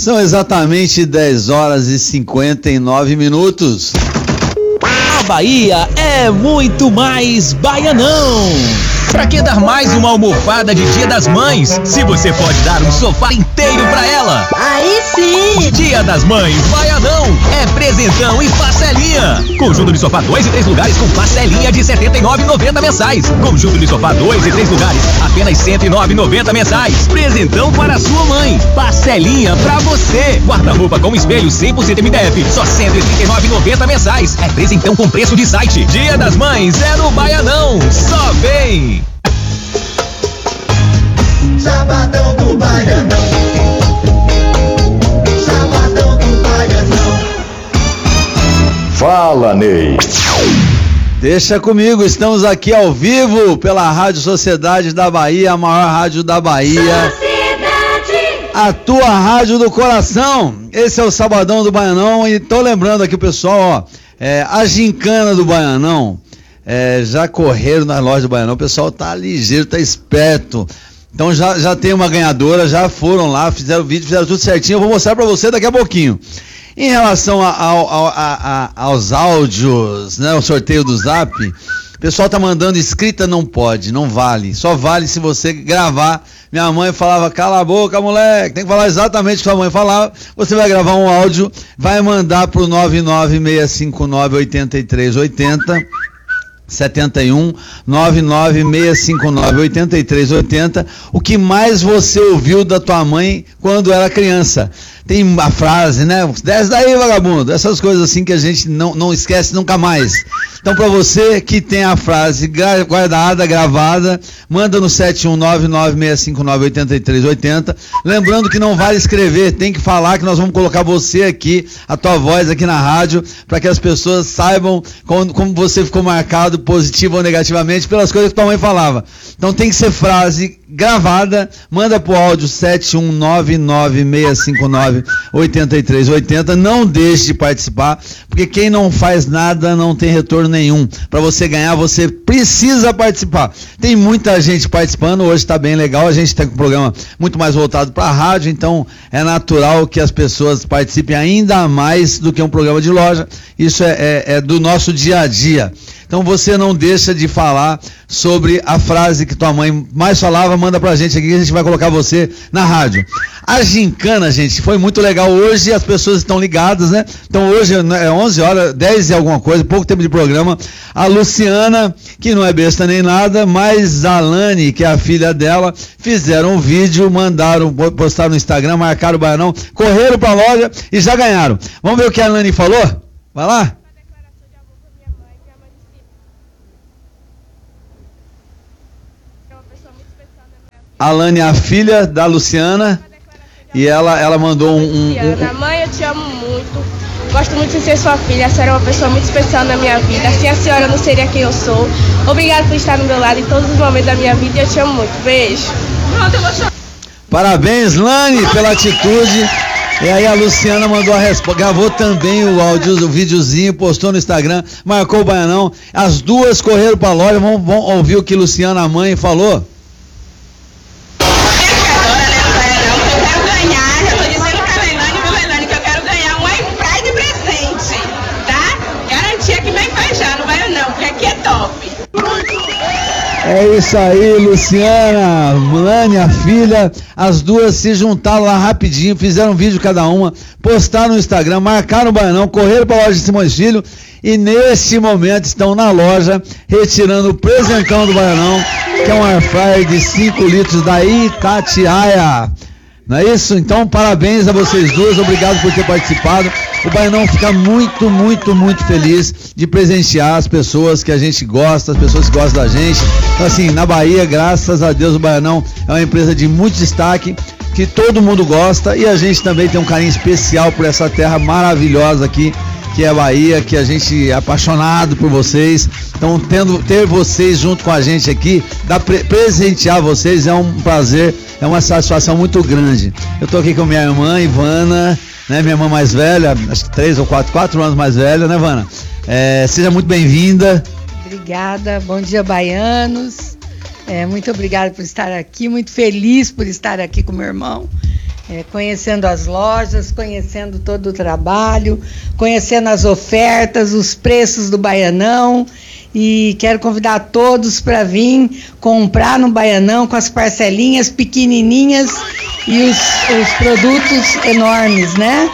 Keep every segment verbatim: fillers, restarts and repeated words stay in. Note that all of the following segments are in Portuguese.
São exatamente dez horas e cinquenta e nove minutos. A Bahia é muito mais Baianão. Pra que dar mais uma almofada de Dia das Mães, se você pode dar um sofá inteiro pra ela? Aí sim! Dia das Mães, Baianão, é presentão e parcelinha. Conjunto de sofá dois e três lugares com parcelinha de setenta e nove reais e noventa centavos mensais. Conjunto de sofá dois e três lugares, apenas cento e nove reais e noventa centavos mensais. Presentão para a sua mãe, parcelinha pra você. Guarda-roupa com espelho cem por cento M D F, só cento e trinta e nove reais e noventa centavos mensais. É presentão com preço de site. Dia das Mães é no Baianão, só vem! Sabadão do Baianão. Sabadão do Baianão. Fala, Ney. Deixa comigo, estamos aqui ao vivo pela Rádio Sociedade da Bahia, a maior rádio da Bahia. Sociedade! A tua rádio do coração. Esse é o Sabadão do Baianão e tô lembrando aqui o pessoal, ó, é, a gincana do Baianão, é, já correram na loja do Baianão, o pessoal tá ligeiro, tá esperto. Então já, já tem uma ganhadora, já foram lá, fizeram o vídeo, fizeram tudo certinho, eu vou mostrar pra você daqui a pouquinho. Em relação a, a, a, a, aos áudios, né, o sorteio do Zap, o pessoal tá mandando escrita, não pode, não vale, só vale se você gravar. Minha mãe falava, cala a boca, moleque, tem que falar exatamente o que a mãe falava. Você vai gravar um áudio, vai mandar pro nove nove seis cinco nove oito três oito zero, setenta e um, nove nove seis cinco nove oito três oito zero, o que mais você ouviu da tua mãe quando era criança. Tem a frase, né? Desce daí, vagabundo. Essas coisas assim que a gente não, não esquece nunca mais. Então, para você que tem a frase guardada, gravada, manda no sete um nove nove seis cinco nove oito três oito zero. Lembrando que não vale escrever, tem que falar, que nós vamos colocar você aqui, a tua voz aqui na rádio, para que as pessoas saibam como, como você ficou marcado, positivo ou negativamente, pelas coisas que tua mãe falava. Então tem que ser frase gravada, manda pro áudio sete um nove nove seis cinco nove oito três oito zero. Não deixe de participar, porque quem não faz nada não tem retorno nenhum. Para você ganhar, você precisa participar. Tem muita gente participando, hoje está bem legal, a gente tem um programa muito mais voltado para a rádio, então é natural que as pessoas participem ainda mais do que um programa de loja. Isso é, é, é do nosso dia a dia. Então você não deixa de falar sobre a frase que tua mãe mais falava, manda pra gente aqui que a gente vai colocar você na rádio. A gincana, gente, foi muito legal hoje, as pessoas estão ligadas, né? Então hoje é onze horas, dez e alguma coisa, pouco tempo de programa. A Luciana, que não é besta nem nada, mas a Alane, que é a filha dela, fizeram um vídeo, mandaram, postaram no Instagram, marcaram o Baianão, correram pra loja e já ganharam. Vamos ver o que a Alane falou? Vai lá. A Alane é a filha da Luciana e ela, ela mandou um, um, Luciana, um... mãe, eu te amo muito, gosto muito de ser sua filha, a senhora é uma pessoa muito especial na minha vida, sem a senhora não seria quem eu sou. Obrigada por estar do meu lado em todos os momentos da minha vida e eu te amo muito. Beijo. Pronto, eu vou chorar. Parabéns, Lani, pela atitude. E aí a Luciana mandou a resposta, gravou também o áudio, o videozinho, postou no Instagram, marcou o Baianão. As duas correram pra loja, vamos, vamos ouvir o que Luciana, a mãe, falou. É isso aí, Luciana, Lani, a filha, as duas se juntaram lá rapidinho, fizeram um vídeo cada uma, postaram no Instagram, marcaram o Baianão, correram para a loja de Simões Filho e nesse momento estão na loja retirando o presentão do Baianão, que é um air fryer de cinco litros da Itatiaia. Não é isso? Então, parabéns a vocês duas, obrigado por ter participado. O Baianão fica muito, muito, muito feliz de presentear as pessoas que a gente gosta, as pessoas que gostam da gente. Então, assim, na Bahia, graças a Deus, o Baianão é uma empresa de muito destaque, que todo mundo gosta, e a gente também tem um carinho especial por essa terra maravilhosa aqui, que é a Bahia, que a gente é apaixonado por vocês. Então, tendo, ter vocês junto com a gente aqui, dar, pre, presentear vocês é um prazer, é uma satisfação muito grande. Eu estou aqui com minha irmã, Ivana, né, minha irmã mais velha, acho que três ou quatro, quatro anos mais velha, né, Ivana? É, seja muito bem-vinda. Obrigada, bom dia, baianos. É, muito obrigada por estar aqui, muito feliz por estar aqui com meu irmão. É, conhecendo as lojas, conhecendo todo o trabalho, conhecendo as ofertas, os preços do Baianão. E quero convidar todos para vir comprar no Baianão com as parcelinhas pequenininhas e os, os produtos enormes, né?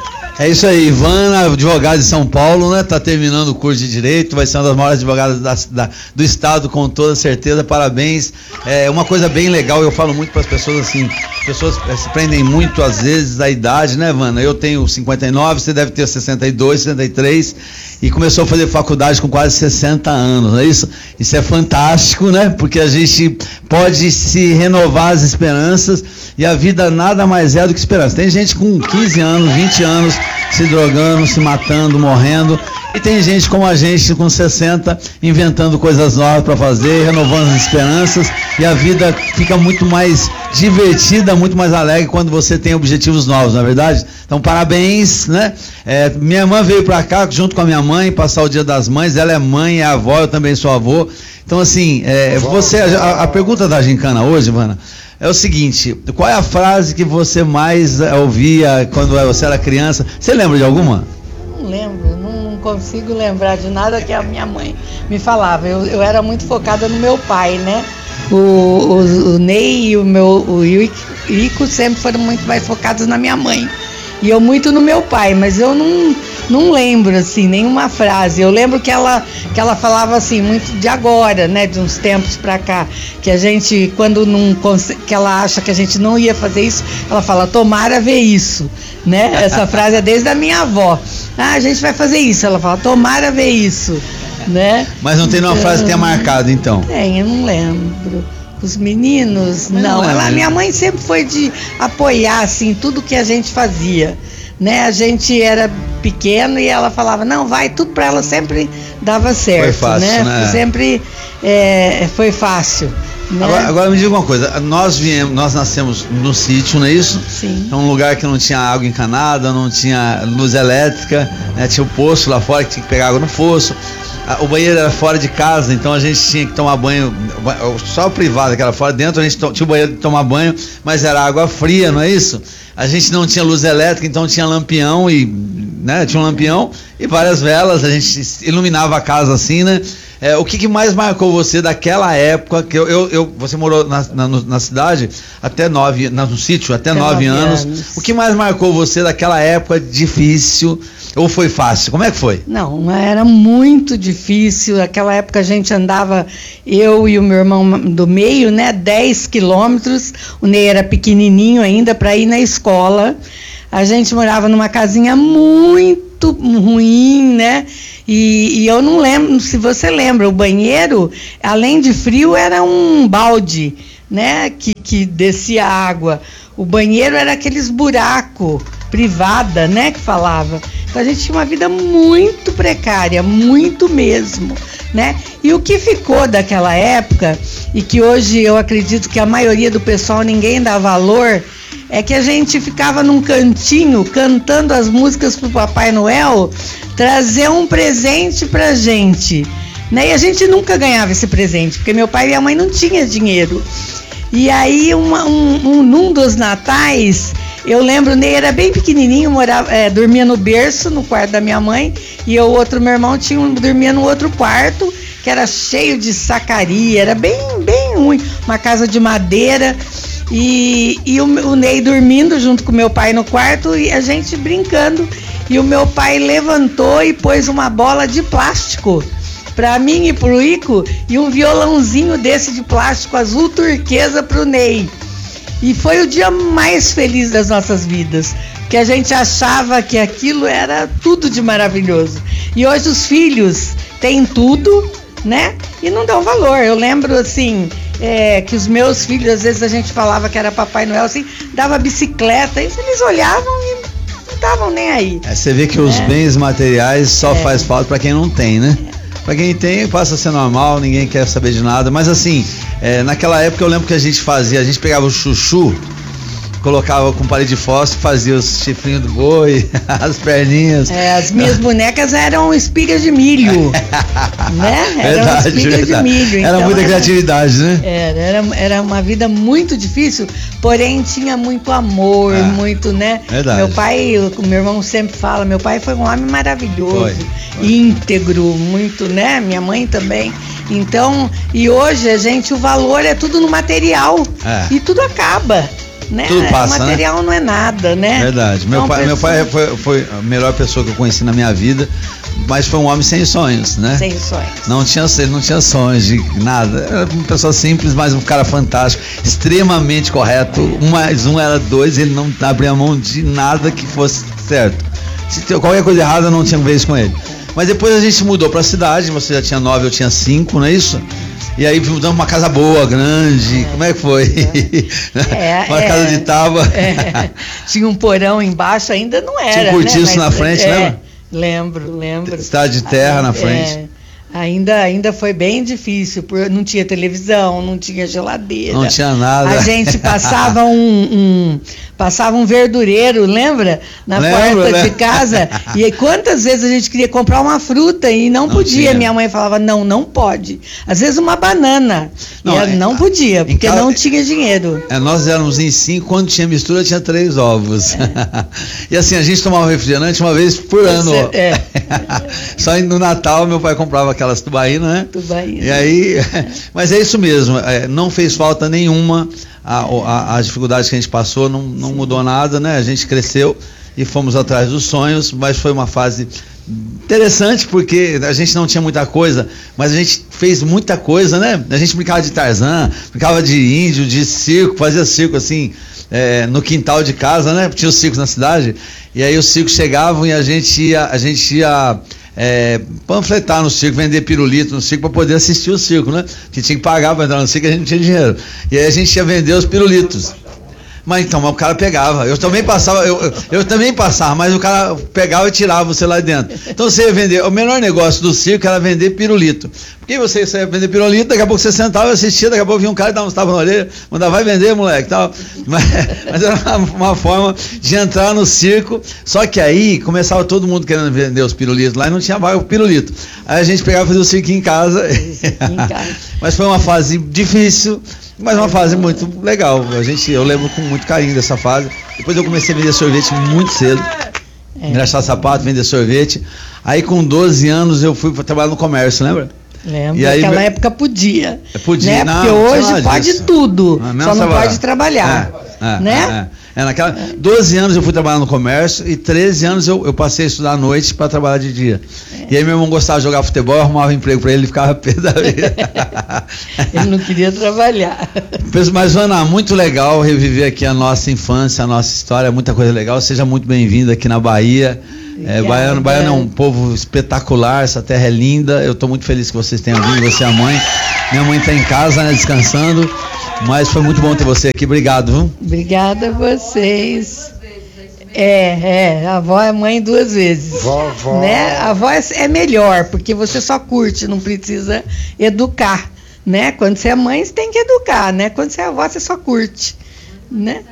É isso aí, Ivana, advogada de São Paulo, né? Tá terminando o curso de Direito, vai ser uma das maiores advogadas da, da, do Estado, com toda certeza, parabéns. É uma coisa bem legal, eu falo muito para as pessoas assim, as pessoas se prendem muito às vezes à idade, né, Ivana? Eu tenho cinquenta e nove, você deve ter sessenta e dois, sessenta e três, e começou a fazer faculdade com quase sessenta anos, não é isso? Isso é fantástico, né? Porque a gente pode se renovar as esperanças, e a vida nada mais é do que esperança. Tem gente com quinze anos, vinte anos, se drogando, se matando, morrendo, e tem gente como a gente com sessenta inventando coisas novas para fazer, renovando as esperanças, e a vida fica muito mais divertida, muito mais alegre quando você tem objetivos novos, não é verdade? Então parabéns, né? É, minha irmã veio para cá junto com a minha mãe passar o Dia das Mães, ela é mãe, é avó, eu também sou avô. Então assim, é, você, a, a pergunta da gincana hoje, Ivana, é o seguinte: qual é a frase que você mais ouvia quando você era criança? Você lembra de alguma? Não lembro, não consigo lembrar de nada que a minha mãe me falava. Eu, eu era muito focada no meu pai, né? O, o, o Ney e o meu o Ico sempre foram muito mais focados na minha mãe. E eu muito no meu pai, mas eu não, não lembro, assim, nenhuma frase. Eu lembro que ela, que ela falava, assim, muito de agora, né, de uns tempos pra cá, que a gente, quando não, que ela acha que a gente não ia fazer isso, ela fala, tomara ver isso, né? Essa frase é desde a minha avó. Ah, a gente vai fazer isso. Ela fala, tomara ver isso, né? Mas não tem então, nenhuma frase que tenha marcado, então? Tem, eu não lembro. Os meninos, não, não ela, minha mãe sempre foi de apoiar, assim, tudo que a gente fazia, né? A gente era pequeno e ela falava, não, vai, tudo pra ela sempre dava certo, foi fácil, né? né? Sempre é, foi fácil. Né? Agora, agora me diga uma coisa, nós viemos, nós nascemos no sítio, não é isso? Sim. É um lugar que não tinha água encanada, não tinha luz elétrica, né? Tinha o poço lá fora que tinha que pegar água no fosso. O banheiro era fora de casa, então a gente tinha que tomar banho, só o privado que era fora, dentro a gente tinha o banheiro de tomar banho, mas era água fria, não é isso? A gente não tinha luz elétrica, então tinha lampião e, né, tinha um lampião e várias velas, a gente iluminava a casa assim, né? É, o que, que mais marcou você daquela época, que eu, eu, eu você morou na, na, na cidade até nove, no sítio até, até nove, nove anos. anos, o que mais marcou você daquela época difícil, ou foi fácil? Como é que foi? Não, era muito difícil, naquela época a gente andava, eu e o meu irmão do meio, né, dez quilômetros, o Ney era pequenininho ainda para ir na escola, a gente morava numa casinha muito ruim, né? E, e eu não lembro, se você lembra, o banheiro, além de frio, era um balde, né, que, que descia água. O banheiro era aqueles buracos, privada, né, que falava. Então a gente tinha uma vida muito precária, muito mesmo, né? E o que ficou daquela época, e que hoje eu acredito que a maioria do pessoal ninguém dá valor, é que a gente ficava num cantinho cantando as músicas pro Papai Noel trazer um presente pra gente, né? E a gente nunca ganhava esse presente, porque meu pai e minha mãe não tinham dinheiro. E aí, uma, um, um, num dos natais, eu lembro, o Ney era bem pequenininho, morava, é, dormia no berço, no quarto da minha mãe, e o outro, meu irmão, tinha, dormia no outro quarto, que era cheio de sacaria, era bem, bem ruim, uma casa de madeira, e, e o, o Ney dormindo junto com meu pai no quarto, e a gente brincando, e o meu pai levantou e pôs uma bola de plástico pra mim e pro Ico, e um violãozinho desse de plástico azul turquesa pro Ney. E foi o dia mais feliz das nossas vidas, porque a gente achava que aquilo era tudo de maravilhoso. E hoje os filhos têm tudo, né? E não dão valor. Eu lembro, assim, é, que os meus filhos, às vezes a gente falava que era Papai Noel, assim, dava bicicleta, e eles olhavam e não estavam nem aí. É, você vê que os é. bens materiais só é. faz falta para quem não tem, né? É. Pra quem tem, passa a ser normal, ninguém quer saber de nada, mas assim, é, naquela época eu lembro que a gente fazia, a gente pegava o chuchu colocava com palito de fósforo, fazia os chifrinhos do boi, as perninhas. É, as minhas bonecas eram espigas de milho, né? Eram Verdade, espigas verdade. de milho. Era então muita criatividade, né? Era, era, era uma vida muito difícil, porém tinha muito amor, Ah, muito, né? verdade. Meu pai, o meu irmão sempre fala, meu pai foi um homem maravilhoso, Foi, foi. íntegro, muito, né? Minha mãe também. Então, e hoje a gente, o valor é tudo no material. É. E tudo acaba. Né? Tudo passa, o material né? não é nada, né? Verdade. Meu Então, pai, meu pessoa- pai foi, foi a melhor pessoa que eu conheci na minha vida, mas foi um homem sem sonhos, né? Sem sonhos. Não tinha, ele não tinha sonhos de nada. Era uma pessoa simples, mas um cara fantástico, extremamente correto. Um mais um era dois, ele não abria mão de nada que fosse certo. Se tem qualquer coisa errada, não tinha vez com ele. Mas depois a gente mudou pra cidade, você já tinha nove, eu tinha cinco, não é isso? E aí mudamos uma casa boa, grande. Como é que foi? É, uma é, casa de tábua. é. Tinha um porão embaixo, ainda não era. Tinha um cortiço né? na frente, é, lembra? Lembro, lembro. Estrada de terra na frente. É, ainda, ainda foi bem difícil, porque não tinha televisão, não tinha geladeira. Não tinha nada. A gente passava um, um passava um verdureiro, lembra? Na Lembro, porta né? de casa. E aí, quantas vezes a gente queria comprar uma fruta e não, Não podia. tinha. Minha mãe falava, não, não pode. Às vezes uma banana. Não, e ela é- não podia, em porque casa- não tinha dinheiro. É, nós éramos em cinco, quando tinha mistura tinha três ovos. E assim, a gente tomava refrigerante uma vez por ano. é. Só no Natal meu pai comprava aquelas tubaínas, né? Tubaína. E aí, mas é isso mesmo, é, não fez falta nenhuma, a, a, as dificuldades que a gente passou não, não mudou nada, né? A gente cresceu e fomos atrás dos sonhos, mas foi uma fase interessante porque a gente não tinha muita coisa, mas a gente fez muita coisa, né? A gente brincava de Tarzan, brincava de índio, de circo, fazia circo assim, é, no quintal de casa, né? Tinha os circos na cidade, e aí os circos chegavam e a gente ia, a gente ia é, panfletar no circo, vender pirulito no circo para poder assistir o circo, né? Que tinha que pagar para entrar no circo, a gente não tinha dinheiro. E aí a gente ia vender os pirulitos. Mas então, mas o cara pegava. Eu também passava, eu, eu, eu também passava, mas o cara pegava e tirava você lá dentro. Então você ia vender. O melhor negócio do circo era vender pirulito. Porque você ia vender pirulito, daqui a pouco você sentava e assistia, daqui a pouco vinha um cara e dava uns tapas na orelha, mandava, vai vender, moleque, tal. Mas, mas era uma, uma forma de entrar no circo. Só que aí começava todo mundo querendo vender os pirulitos lá e não tinha vaga o pirulito. Aí a gente pegava e fazia o circo em casa. Em casa. Mas foi uma fase difícil. Mas uma fase muito legal. A gente, eu lembro com muito carinho dessa fase. Depois eu comecei a vender sorvete muito cedo. É. Engraxar sapato, vender sorvete. Aí com doze anos eu fui para trabalhar no comércio, lembra? Lembro, E aí, naquela meu- época podia. Podia, né? não, Porque não tinha hoje nada pode disso. tudo, Ah, menos só não trabalhar. pode trabalhar. É, é, né? é. É, naquela, doze anos eu fui trabalhar no comércio e treze anos eu, eu passei a estudar à noite para trabalhar de dia. É. E aí meu irmão gostava de jogar futebol, eu arrumava emprego para ele, ele ficava pé da vida. Ele não queria trabalhar. Mas, Ana, muito legal reviver aqui a nossa infância, a nossa história, muita coisa legal. Seja muito bem-vindo aqui na Bahia. É, Obrigada. Baiano, Baiano é um povo espetacular, essa terra é linda. Eu estou muito feliz que vocês tenham vindo, você e a mãe. Minha mãe está em casa, né, descansando. Mas foi muito bom ter você aqui. Obrigado, viu? Obrigada a vocês. É, é, a avó é mãe duas vezes. Vovó. Né? A avó é, é melhor, porque você só curte, não precisa educar. Né? Quando você é mãe, você tem que educar, né? Quando você é avó, você só curte. Né?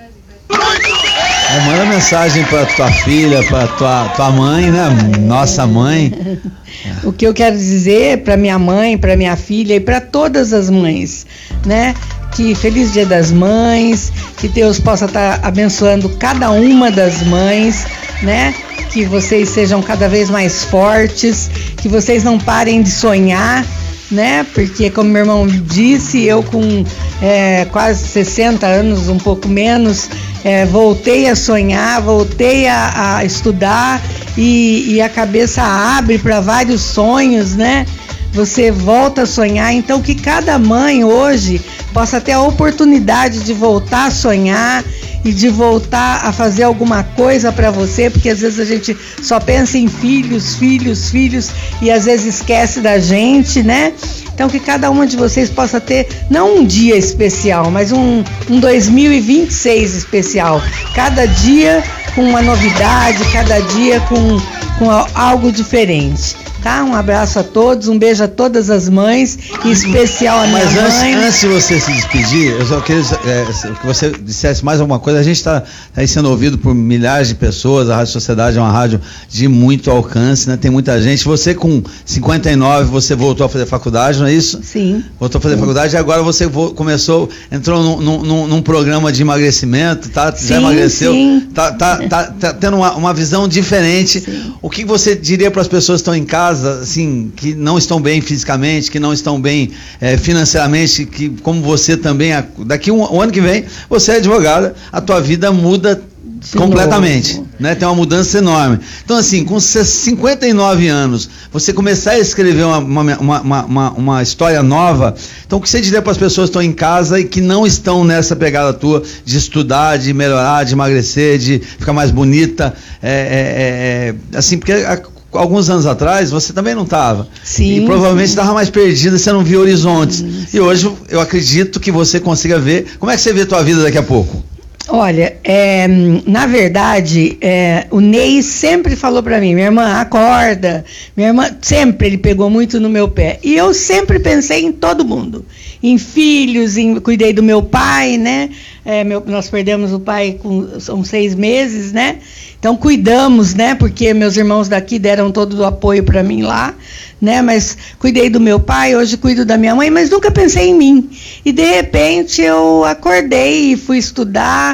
É, manda mensagem para tua filha, para tua, tua mãe, né? Nossa mãe. O que eu quero dizer para minha mãe, para minha filha e para todas as mães, né? Que feliz Dia das Mães, que Deus possa estar abençoando cada uma das mães, né? Que vocês sejam cada vez mais fortes, que vocês não parem de sonhar, né? Porque, como meu irmão disse, eu com é, quase sessenta anos, um pouco menos, é, voltei a sonhar, voltei a, a estudar e, e a cabeça abre para vários sonhos, né? Você volta a sonhar, então que cada mãe hoje possa ter a oportunidade de voltar a sonhar e de voltar a fazer alguma coisa para você, porque às vezes a gente só pensa em filhos, filhos, filhos e às vezes esquece da gente, né? Então que cada uma de vocês possa ter não um dia especial, mas um, um dois mil e vinte e seis especial. Cada dia com uma novidade, cada dia com com algo diferente. Tá? Um abraço a todos, um beijo a todas as mães, em especial a minha Mas antes, mãe. antes de você se despedir, eu só queria é, que você dissesse mais alguma coisa. A gente está tá aí sendo ouvido por milhares de pessoas, a Rádio Sociedade é uma rádio de muito alcance, né? Tem muita gente. Você com cinquenta e nove, você voltou a fazer faculdade, não é isso? Sim. Voltou a fazer Sim. faculdade e agora você vo- começou, entrou num, num, num programa de emagrecimento, tá? Sim, já emagreceu, sim. Tá, tá, tá, tá tendo uma, uma visão diferente. Sim. O que você diria para as pessoas que estão em casa, assim, que não estão bem fisicamente, que não estão bem é, financeiramente, que como você também, daqui um, um ano que vem, você é advogada, a tua vida muda de completamente, novo. Né? Tem uma mudança enorme. Então, assim, com cinquenta e nove anos, você começar a escrever uma, uma, uma, uma, uma história nova, então o que você diria para as pessoas que estão em casa e que não estão nessa pegada tua de estudar, de melhorar, de emagrecer, de ficar mais bonita, é, é, é, assim, porque a, alguns anos atrás você também não estava. Sim. E provavelmente estava mais perdida, você não via horizontes. Sim, sim. E hoje eu acredito que você consiga ver. Como é que você vê a tua vida daqui a pouco? Olha, é, na verdade, é, o Ney sempre falou para mim, minha irmã, acorda. Minha irmã, sempre ele pegou muito no meu pé. E eu sempre pensei em todo mundo. Em filhos, em, cuidei do meu pai, né? É, meu, nós perdemos o pai com são seis meses, né? Então cuidamos, né? Porque meus irmãos daqui deram todo o apoio para mim lá, né? Mas cuidei do meu pai, hoje cuido da minha mãe, mas nunca pensei em mim. E de repente eu acordei e fui estudar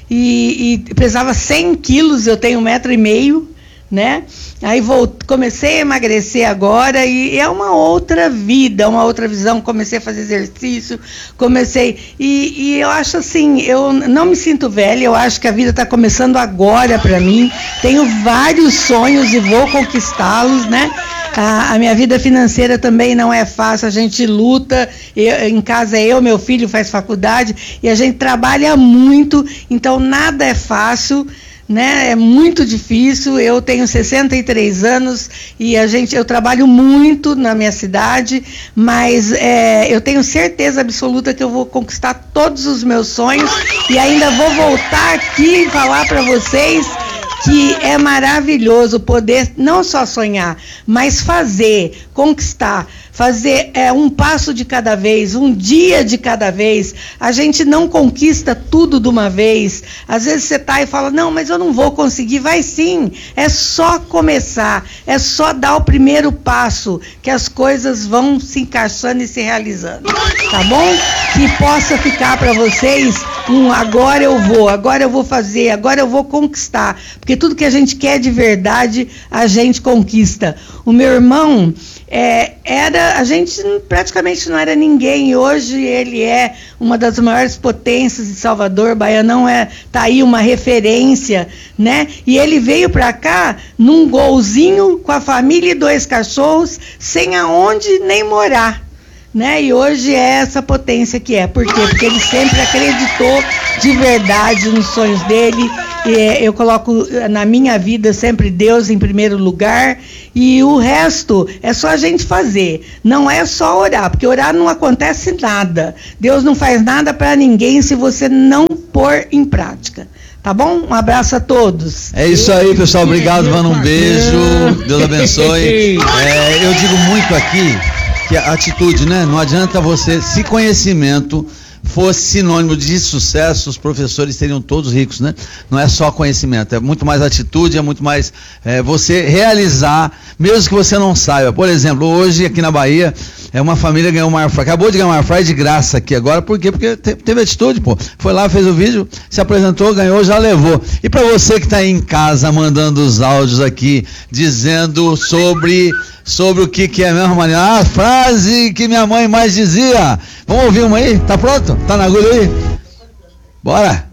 e, e pesava cem quilos, eu tenho um metro e meio, né? Aí voltei, comecei a emagrecer agora e é uma outra vida, uma outra visão. Comecei a fazer exercício, comecei... E, e eu acho assim, eu não me sinto velha, eu acho que a vida está começando agora para mim. Tenho vários sonhos e vou conquistá-los, né? A, a minha vida financeira também não é fácil, a gente luta, eu, em casa eu, meu filho faz faculdade e a gente trabalha muito, então nada é fácil, né? É muito difícil. Eu tenho sessenta e três anos e a gente, eu trabalho muito na minha cidade, mas é, eu tenho certeza absoluta que eu vou conquistar todos os meus sonhos e ainda vou voltar aqui e falar para vocês que é maravilhoso poder não só sonhar, mas fazer, conquistar, fazer é, um passo de cada vez, um dia de cada vez. A gente não conquista tudo de uma vez. Às vezes você está e fala, não, mas eu não vou conseguir. Vai sim, é só começar, é só dar o primeiro passo, que as coisas vão se encaixando e se realizando, tá bom? Que possa ficar para vocês um agora eu vou, agora eu vou fazer, agora eu vou conquistar, porque tudo que a gente quer de verdade, a gente conquista. O meu irmão, é, era, a gente praticamente não era ninguém, e hoje ele é uma das maiores potências de Salvador. Baianão é, tá aí uma referência, né? E ele veio para cá num golzinho com a família e dois cachorros, sem aonde nem morar, né? E hoje é essa potência que é. Por quê? Porque ele sempre acreditou de verdade nos sonhos dele. E eu coloco na minha vida sempre Deus em primeiro lugar, e o resto é só a gente fazer. Não é só orar, porque orar não acontece nada. Deus não faz nada para ninguém se você não pôr em prática. Tá bom? Um abraço a todos. É isso aí, pessoal. Obrigado, mano. Um beijo. Deus abençoe. É, eu digo muito aqui que a atitude, né? Não adianta você, se conhecimento fosse sinônimo de sucesso, os professores seriam todos ricos, né? Não é só conhecimento, é muito mais atitude, é muito mais é, você realizar, mesmo que você não saiba. Por exemplo, hoje aqui na Bahia, é uma família ganhou uma airfryer, acabou de ganhar uma airfryer de graça aqui agora. Por quê? Porque teve atitude, pô. Foi lá, fez o vídeo, se apresentou, ganhou, já levou. E para você que está aí em casa mandando os áudios aqui, dizendo sobre sobre o que que é mesmo, Maria? Ah, a frase que minha mãe mais dizia. Vamos ouvir uma aí? Tá pronto? Tá na agulha aí? Bora!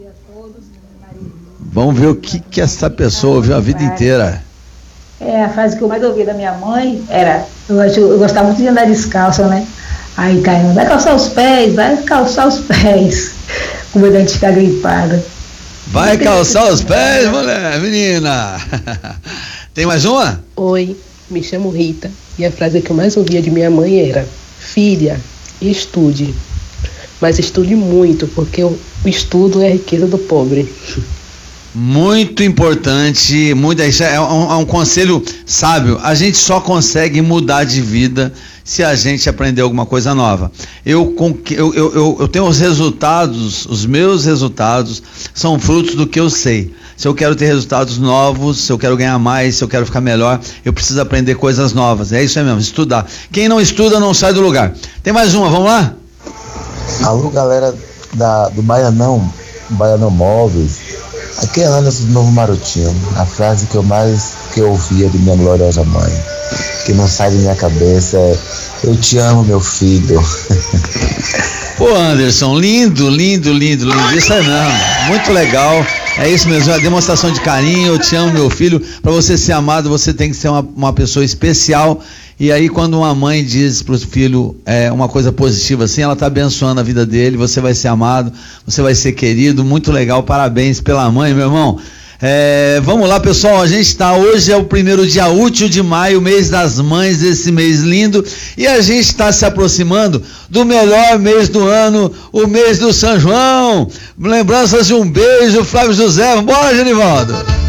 Vamos ver o que que essa pessoa ouviu a vida inteira. É, a frase que eu mais ouvi da minha mãe era, eu, eu gostava muito de andar descalça, né? Aí caiu, vai calçar os pés, vai calçar os pés, com medo de ficar gripada. Vai calçar os pés, mulher, menina. Tem mais uma? Oi, me chamo Rita, e a frase que eu mais ouvia de minha mãe era, filha, estude, mas estude muito, porque o estudo é a riqueza do pobre. Muito importante, muito, isso é um, é um conselho sábio. A gente só consegue mudar de vida se a gente aprender alguma coisa nova. Eu, eu, eu, eu tenho os resultados, os meus resultados são frutos do que eu sei. Se eu quero ter resultados novos, se eu quero ganhar mais, se eu quero ficar melhor, eu preciso aprender coisas novas. É isso aí mesmo, estudar. Quem não estuda não sai do lugar. Tem mais uma, vamos lá? Alô, galera da, do Baianão, Baianão Móveis. Aqui é Anderson do Novo Marotinho. A frase que eu mais que eu ouvia de minha gloriosa mãe, que não sai de minha cabeça, é: eu te amo, meu filho. Pô, Anderson, lindo, lindo, lindo, lindo. Isso aí mesmo, muito legal. É isso mesmo, é a demonstração de carinho. Eu te amo, meu filho. Para você ser amado, você tem que ser uma, uma pessoa especial. E aí, quando uma mãe diz para o filho é, uma coisa positiva assim, ela está abençoando a vida dele. Você vai ser amado, você vai ser querido. Muito legal, parabéns pela mãe, meu irmão. É, vamos lá, pessoal, a gente está, hoje é o primeiro dia útil de maio, mês das mães, esse mês lindo, e a gente está se aproximando do melhor mês do ano, o mês do São João. Lembranças de um beijo, Flávio José. Bora, Genivaldo.